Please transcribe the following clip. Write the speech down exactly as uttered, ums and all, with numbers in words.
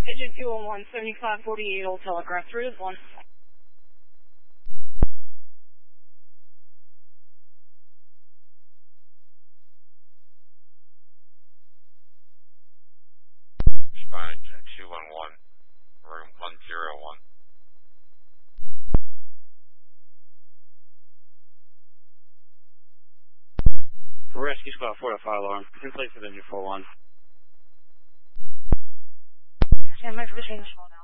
Pigeon two one one, seventy-five forty-eight Old Telegraph, three is one. Spine two one one, room one zero one. Rescue Squad four to fire alarm. In place of engine four one. Stand by for the signal.